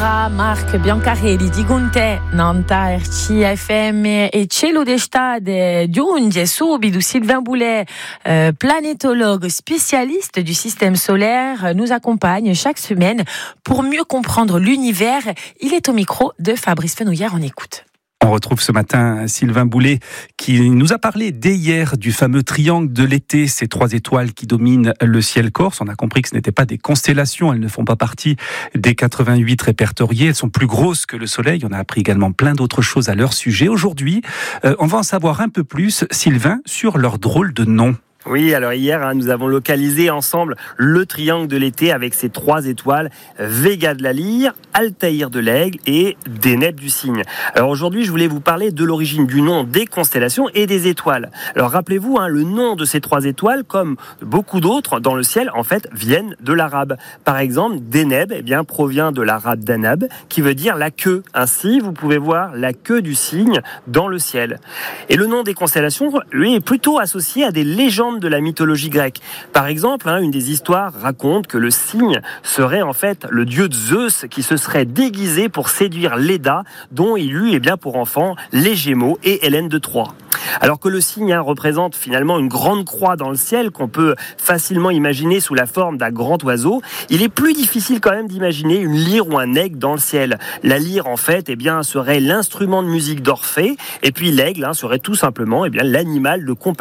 Allora, Marc Biancarelli di Gunte, Nanta RCFM e cielo d'estate giunge subito Sylvain Boulet, planétologue spécialiste du système solaire, nous accompagne chaque semaine pour mieux comprendre l'univers. Il est au micro de Fabrice Fenouillard, on écoute. On retrouve ce matin Sylvain Boulet qui nous a parlé dès hier du fameux triangle de l'été, ces 3 étoiles qui dominent le ciel corse. On a compris que ce n'étaient pas des constellations, elles ne font pas partie des 88 répertoriées, elles sont plus grosses que le soleil. On a appris également plein d'autres choses à leur sujet. Aujourd'hui, on va en savoir un peu plus, Sylvain, sur leur drôle de nom. Oui, alors hier, nous avons localisé ensemble le triangle de l'été avec ses 3 étoiles, Vega de la Lyre, Altaïr de l'Aigle et Deneb du Cygne. Alors aujourd'hui, je voulais vous parler de l'origine du nom des constellations et des étoiles. Alors rappelez-vous, le nom de ces 3 étoiles, comme beaucoup d'autres dans le ciel, en fait, viennent de l'arabe. Par exemple, Deneb provient de l'arabe Danab, qui veut dire la queue. Ainsi, vous pouvez voir la queue du cygne dans le ciel. Et le nom des constellations, lui, est plutôt associé à des légendes de la mythologie grecque. Par exemple, une des histoires raconte que le cygne serait en fait le dieu de Zeus qui se serait déguisé pour séduire Léda, dont il eut pour enfants les Gémeaux et Hélène de Troie. Alors que le cygne représente finalement une grande croix dans le ciel qu'on peut facilement imaginer sous la forme d'un grand oiseau, il est plus difficile quand même d'imaginer une lyre ou un aigle dans le ciel. La lyre en fait serait l'instrument de musique d'Orphée et puis l'aigle serait tout simplement l'animal de compagnie